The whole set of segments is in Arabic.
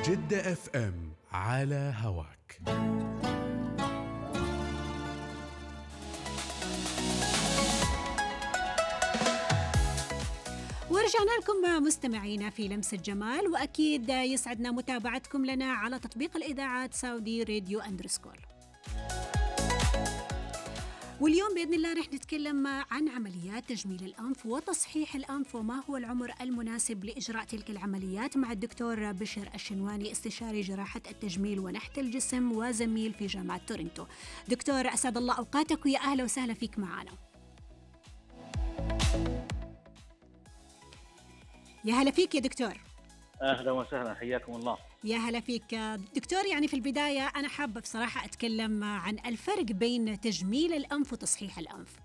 جدة اف ام على هواك. ورجعنا لكم مستمعينا في لمس الجمال، وأكيد يسعدنا متابعتكم لنا على تطبيق الإذاعات سعودي راديو أندرسكول. واليوم بإذن الله رح نتكلم عن عمليات تجميل الأنف وتصحيح الأنف، وما هو العمر المناسب لإجراء تلك العمليات، مع الدكتور بشر الشنواني، استشاري جراحة التجميل ونحت الجسم وزميل في جامعة تورنتو. دكتور أسعد الله أوقاتك ويا أهلا وسهلا فيك معنا. يا هلا فيك يا دكتور. أهلا وسهلا، حياكم الله. يا هلا فيك دكتور. يعني في البداية أنا حابة بصراحة أتكلم عن الفرق بين تجميل الأنف وتصحيح الأنف.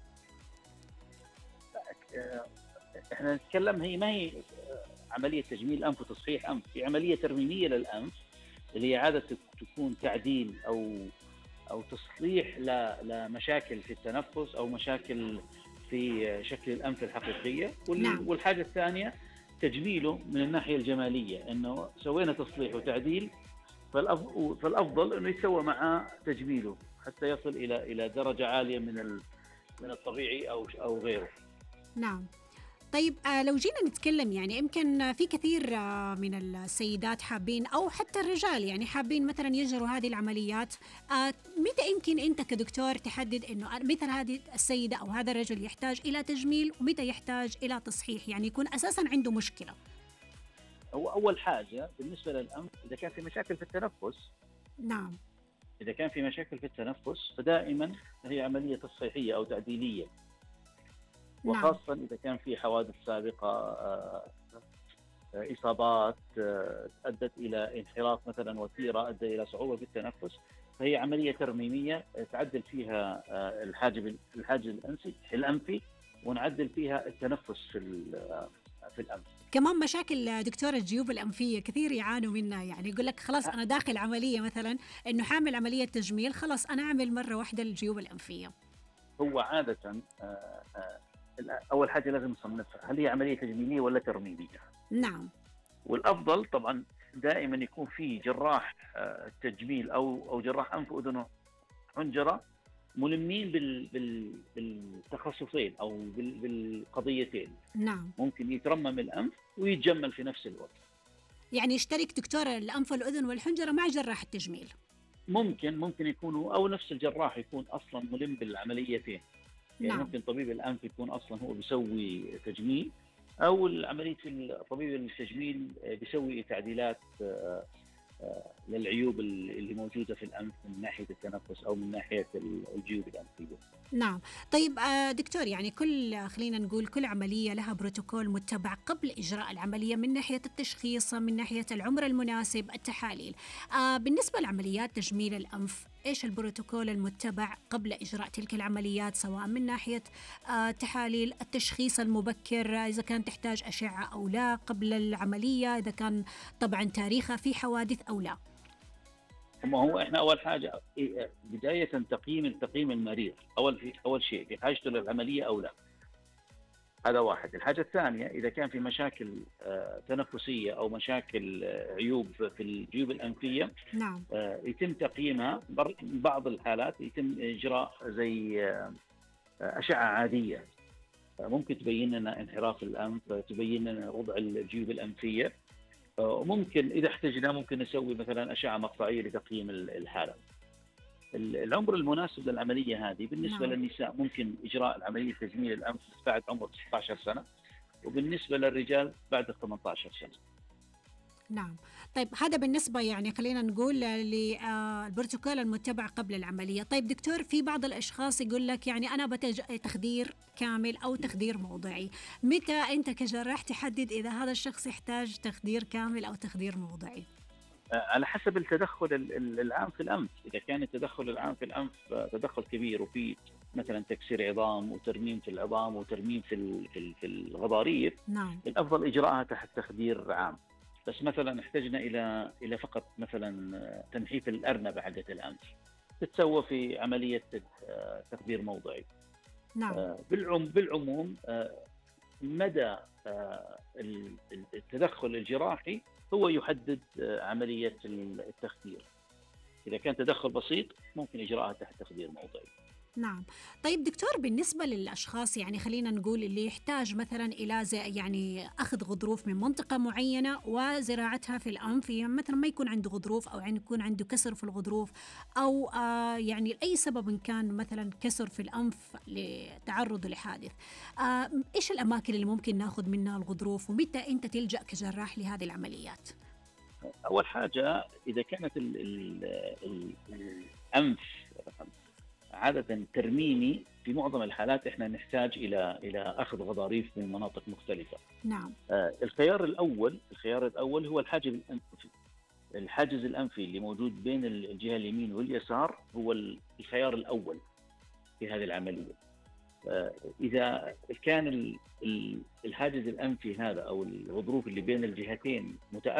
احنا نتكلم، هي ما هي عملية تجميل أنف وتصحيح أنف، هي عملية ترميمية للأنف اللي هي عادة تكون تعديل أو تصليح لمشاكل في التنفس أو مشاكل في شكل الأنف الحقيقية. نعم. والحاجة الثانية تجميله من الناحية الجمالية، إنه سوينا تصليح وتعديل، فالأفضل إنه يسوى مع تجميله حتى يصل إلى درجة عالية من الطبيعي أو غيره. نعم. طيب لو جينا نتكلم، يعني يمكن في كثير من السيدات حابين أو حتى الرجال يعني حابين مثلا يجروا هذه العمليات، متى يمكن أنت كدكتور تحدد إنه مثل هذه السيدة أو هذا الرجل يحتاج إلى تجميل ومتى يحتاج إلى تصحيح، يعني يكون أساسا عنده مشكلة؟ هو أول حاجة بالنسبة للأنف، إذا كان في مشاكل في التنفس. نعم. إذا كان في مشاكل في التنفس فدائما هي عملية تصحيحية أو تعديلية. وخاصة إذا كان في حوادث سابقة، إصابات أدت إلى انحراف مثلا وتيرة أدى إلى صعوبة في التنفس، فهي عملية ترميمية تعدل فيها الحاجز الأنفي، ونعدل فيها التنفس في الأنف. كمان مشاكل دكتور الجيوب الأنفية كثير يعانوا منها، يعني يقول لك خلاص أنا داخل عملية مثلا إنه حامل عملية تجميل، خلاص أنا أعمل مرة واحدة الجيوب الأنفية. هو عادة أول حاجة لازم نصنفها، هل هي عملية تجميلية ولا ترميمية؟ نعم. والأفضل طبعا دائما يكون في جراح تجميل أو جراح أنف وأذن وحنجرة ملمين بالتخصصين أو بالقضيتين. نعم. ممكن يترمم الأنف ويتجمل في نفس الوقت. يعني يشترك دكتور الأنف والأذن والحنجرة مع جراح التجميل؟ ممكن يكونوا، أو نفس الجراح يكون أصلا ملم بالعمليتين. يعني نعم. ممكن طبيب الأنف يكون أصلا هو بيسوي تجميل، أو العملية في طبيب التجميل بيسوي تعديلات للعيوب اللي موجودة في الأنف من ناحية التنفس أو من ناحية الجيوب الأنفية. نعم. طيب دكتور، يعني خلينا نقول كل عملية لها بروتوكول متبع قبل إجراء العملية، من ناحية التشخيص، من ناحية العمر المناسب، التحاليل. بالنسبة لعمليات تجميل الأنف، إيش البروتوكول المتبع قبل إجراء تلك العمليات، سواء من ناحية تحاليل التشخيص المبكر، إذا كان تحتاج أشعة أو لا قبل العملية، إذا كان طبعا تاريخها في حوادث أو لا؟ هو احنا اول حاجه بدايه تقييم المريض اول شيء في حاجته للعمليه او لا. هذا واحد. الحاجه الثانيه، اذا كان في مشاكل تنفسيه او مشاكل عيوب في الجيوب الانفيه، نعم. يتم تقييمها. بعض الحالات يتم اجراء زي اشعه عاديه، ممكن تبين لنا انحراف الانف، تبين لنا وضع الجيوب الانفيه. وممكن إذا احتجنا ممكن نسوي مثلا أشعة مقطعية لتقييم الحالة. العمر المناسب للعملية هذه بالنسبة نعم. للنساء ممكن إجراء العملية تجميل الأنف بعد عمر 16 سنة، وبالنسبة للرجال بعد 18 سنة. نعم. طيب هذا بالنسبة يعني خلينا نقول للبروتوكول المتبع قبل العملية. طيب دكتور، في بعض الأشخاص يقول لك يعني أنا تخدير كامل أو تخدير موضعي، متى أنت كجراح تحدد إذا هذا الشخص يحتاج تخدير كامل أو تخدير موضعي؟ على حسب التدخل العام في الأنف. إذا كان التدخل العام في الأنف تدخل كبير وفي مثلا تكسير عظام وترميم في العظام وترميم في الغضاريف، نعم. الأفضل إجراءها تحت تخدير عام. بس مثلا احتجنا إلى فقط مثلا تنحيف الأرنبة حقت الأنف، تتسوى في عملية تخدير موضعي. نعم. بالعموم مدى التدخل الجراحي هو يحدد عملية التخدير. إذا كان تدخل بسيط ممكن إجراءها تحت تخدير موضعي. نعم. طيب دكتور، بالنسبة للأشخاص يعني خلينا نقول اللي يحتاج مثلا إلى يعني أخذ غضروف من منطقة معينة وزراعتها في الأنف، يعني مثلا ما يكون عنده غضروف أو يعني يكون عنده كسر في الغضروف، أو يعني لأي سبب إن كان مثلا كسر في الأنف لتعرضه لحادث، إيش الأماكن اللي ممكن ناخذ منها الغضروف، ومتى أنت تلجأ كجراح لهذه العمليات؟ أول حاجة إذا كانت الأنف عادة ترميمي، في معظم الحالات إحنا نحتاج إلى أخذ غضاريف من مناطق مختلفة. نعم. الخيار الأول هو الحاجز الأنفي. الحاجز الأنفي اللي موجود بين الجهة اليمين واليسار هو الخيار الأول في هذه العملية. إذا كان الحاجز الأنفي هذا أو الغضروف اللي بين الجهتين